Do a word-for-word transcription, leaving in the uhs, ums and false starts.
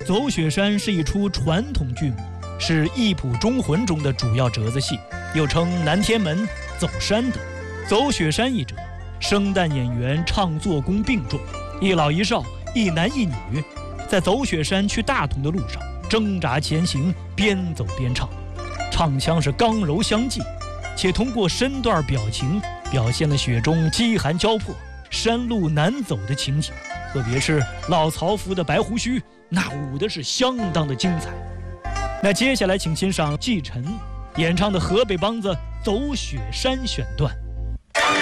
走雪山是一出传统剧目，是艺谱中魂中的主要折子戏，又称南天门、走山德。走雪山一折，生旦演员唱作功并重，一老一少，一男一女，在走雪山去大同的路上挣扎前行，边走边唱，唱腔是刚柔相济，且通过身段表情表现了雪中饥寒交迫、山路难走的情景。特别是老曹服的白胡须，那舞的是相当的精彩。那接下来请欣赏季晨演唱的河北梆子《走雪山》选段。